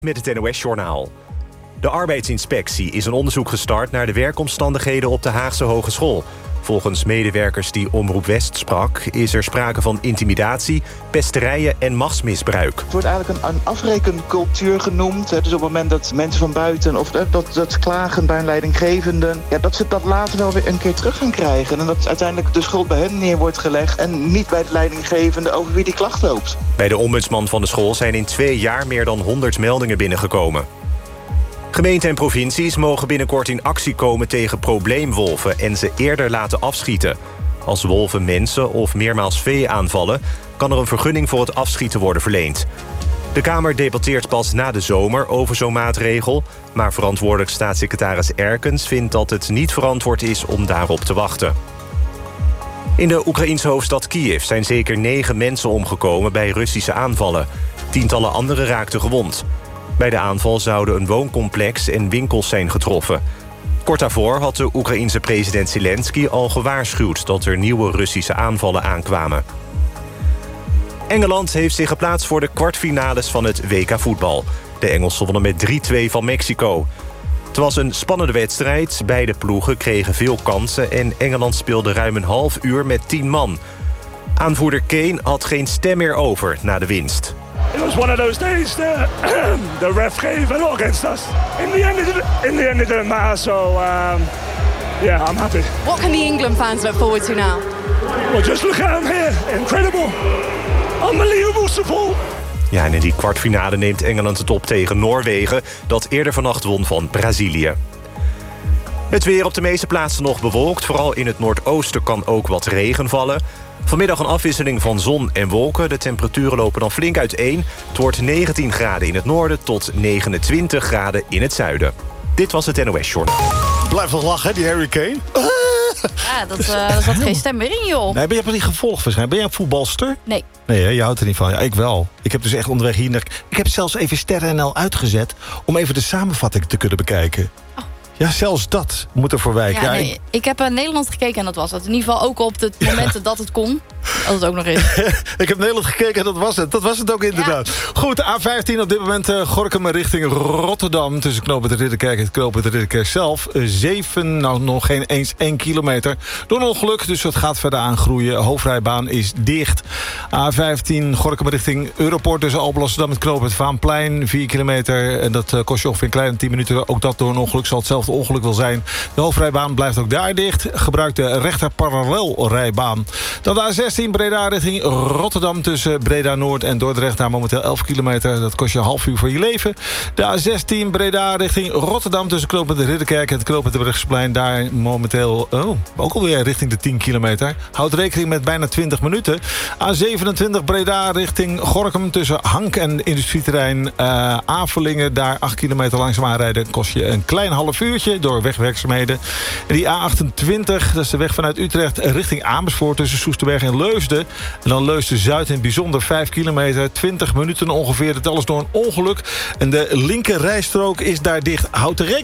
Met het NOS-journaal. De arbeidsinspectie is een onderzoek gestart naar de werkomstandigheden op de Haagse Hogeschool. Volgens medewerkers die Omroep West sprak is er sprake van intimidatie, pesterijen en machtsmisbruik. Het wordt eigenlijk een afrekencultuur genoemd. Dus op het moment dat mensen van buiten of dat klagen bij een leidinggevende, dat ze dat later wel weer een keer terug gaan krijgen. En dat uiteindelijk de schuld bij hen neer wordt gelegd en niet bij de leidinggevende over wie die klacht loopt. Bij de ombudsman van de school zijn in 2 jaar meer dan 100 meldingen binnengekomen. Gemeenten en provincies mogen binnenkort in actie komen tegen probleemwolven en ze eerder laten afschieten. Als wolven mensen of meermaals vee aanvallen, kan er een vergunning voor het afschieten worden verleend. De Kamer debatteert pas na de zomer over zo'n maatregel, maar verantwoordelijk staatssecretaris Erkens vindt dat het niet verantwoord is om daarop te wachten. In de Oekraïense hoofdstad Kiev zijn zeker 9 mensen omgekomen bij Russische aanvallen. Tientallen anderen raakten gewond. Bij de aanval zouden een wooncomplex en winkels zijn getroffen. Kort daarvoor had de Oekraïense president Zelensky al gewaarschuwd dat er nieuwe Russische aanvallen aankwamen. Engeland heeft zich geplaatst voor de kwartfinales van het WK voetbal. De Engelsen wonnen met 3-2 van Mexico. Het was een spannende wedstrijd, beide ploegen kregen veel kansen en Engeland speelde ruim een half uur met 10 man. Aanvoerder Kane had geen stem meer over na de winst. It was one of those days that the ref gave a lot against us. In the end it didn't matter, so yeah, I'm happy. What can the England fans look forward to now? Well, just look at them here. Incredible. Unbelievable support. Ja, en in die kwartfinale neemt Engeland het op tegen Noorwegen, dat eerder vannacht won van Brazilië. Het weer op de meeste plaatsen nog bewolkt. Vooral in het noordoosten kan ook wat regen vallen. Vanmiddag een afwisseling van zon en wolken. De temperaturen lopen dan flink uiteen. Het wordt 19 graden in het noorden tot 29 graden in het zuiden. Dit was het NOS Journal. Blijf nog lachen, hè, die Harry Kane. Ja, dat zat geen stem meer in, joh. Nee, ben je niet gevolgd waarschijnlijk? Ben jij een voetbalster? Nee. Nee, hè? Je houdt er niet van. Ja, ik wel. Ik heb dus echt onderweg hier naar... Ik heb zelfs even Sterren.nl uitgezet om even de samenvatting te kunnen bekijken. Oh. Ja, zelfs dat moet er voor wijken. Ja, nee, ik heb Nederland gekeken en dat was het. In ieder geval ook op de momenten dat het kon. Als het ook nog is. Ik heb Nederland gekeken en dat was het. Dat was het ook inderdaad. Ja. Goed, A15 op dit moment Gorinchem richting Rotterdam. Tussen knooppunt Ridderkerk en knooppunt Ridderkerk zelf. 7, nou nog geen eens 1 kilometer. Door een ongeluk, dus het gaat verder aangroeien. Hoofdrijbaan is dicht. A15 Gorinchem richting Europoort. Tussen Alblasserdam met knooppunt Vaanplein. 4 kilometer. En dat kost je ongeveer een kleine 10 minuten. Ook dat door een ongeluk zal hetzelfde ongeluk wel zijn. De hoofdrijbaan blijft ook daar dicht. Gebruik de rechter parallelrijbaan. Dan de A16 Breda richting Rotterdam tussen Breda Noord en Dordrecht. Daar momenteel 11 kilometer. Dat kost je een half uur voor je leven. De A16 Breda richting Rotterdam tussen knooppunt de Ridderkerk en het knooppunt de Brechtseplein. Daar momenteel ook alweer richting de 10 kilometer. Houd rekening met bijna 20 minuten. A27 Breda richting Gorinchem tussen Hank en industrieterrein Avelingen. Daar 8 kilometer langzaam aanrijden kost je een klein half uurtje door wegwerkzaamheden. En die A28, dat is de weg vanuit Utrecht richting Amersfoort tussen Soesterberg en Leusden. En dan Leusden-Zuid in het bijzonder 5 kilometer, 20 minuten ongeveer. Het alles door een ongeluk. En de linker rijstrook is daar dicht. Houd er rekening